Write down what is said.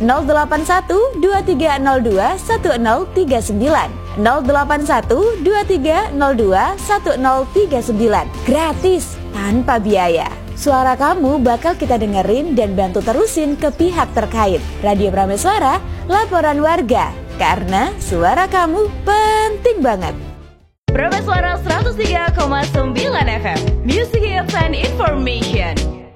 081 2302 1039 081 2302 1039. Gratis, tanpa biaya. Suara kamu bakal kita dengerin dan bantu terusin ke pihak terkait. Radio Prameswara, laporan warga. Karena suara kamu penting banget. Prameswara 103,9 FM, Music Hits and Information.